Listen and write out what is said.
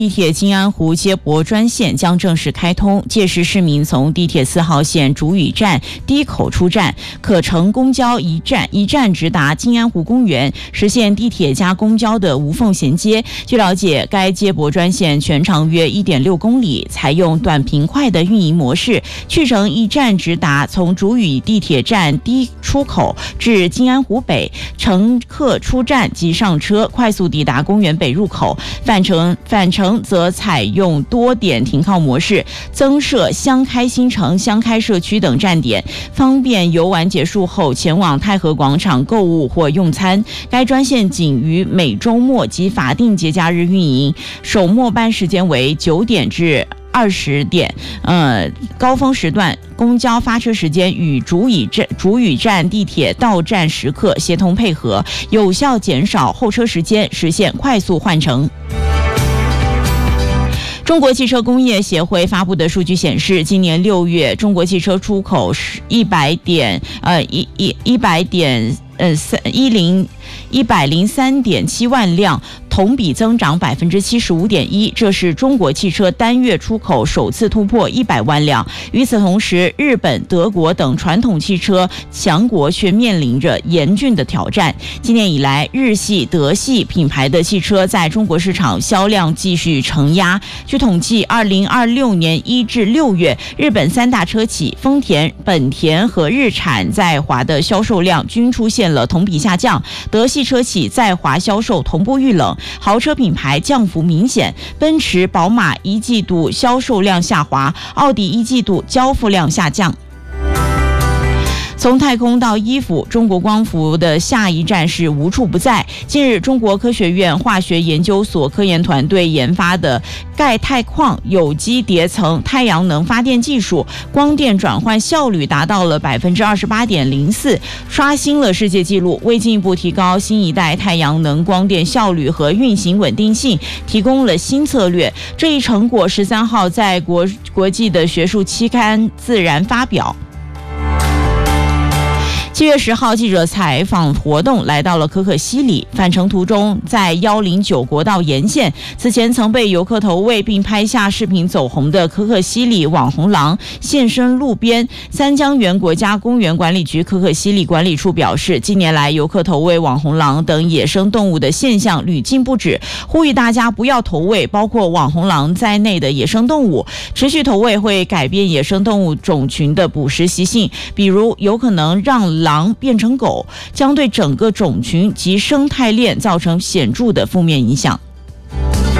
地铁金安湖接驳专线将正式开通，届时市民从地铁4号线竹屿站第一口出站，可乘公交一站直达金安湖公园，实现地铁加公交的无缝衔接。据了解，该接驳专线全长约 1.6 公里，采用短平快的运营模式，去程一站直达，从竹屿地铁站第一出口至金安湖北，乘客出站即上车，快速抵达公园北入口。返程则采用多点停靠模式，增设香开新城、香开社区等站点，方便游玩结束后前往太和广场购物或用餐。该专线仅于每周末及法定节假日运营，首末班时间为9点至20点，高峰时段公交发车时间与竹屿站地铁到站时刻协同配合，有效减少候车时间，实现快速换乘。中国汽车工业协会发布的数据显示，今年6月中国汽车出口是103.7万辆，同比增长 75.1%， 这是中国汽车单月出口首次突破100万辆。与此同时，日本、德国等传统汽车强国却面临着严峻的挑战。今年以来，日系、德系品牌的汽车在中国市场销量继续承压。据统计，2026年1至6月，日本3大车企丰田、本田和日产在华的销售量均出现了同比下降，德系车企在华销售同步遇冷，豪车品牌降幅明显，奔驰、宝马一季度销售量下滑，奥迪一季度交付量下降。从太空到衣服，中国光伏的下一站是无处不在。近日，中国科学院化学研究所科研团队研发的钙钛矿有机叠层太阳能发电技术，光电转换效率达到了 28.04%， 刷新了世界纪录，为进一步提高新一代太阳能光电效率和运行稳定性，提供了新策略。这一成果13号在国际的学术期刊《自然》发表。7月10号，记者采访活动来到了可可西里，返程途中在109国道沿线，此前曾被游客投喂并拍下视频走红的可可西里网红狼现身路边。三江源国家公园管理局可可西里管理处表示，近年来游客投喂网红狼等野生动物的现象屡禁不止，呼吁大家不要投喂包括网红狼在内的野生动物。持续投喂会改变野生动物种群的捕食习性，比如有可能让狼变成狗，将对整个种群及生态链造成显著的负面影响。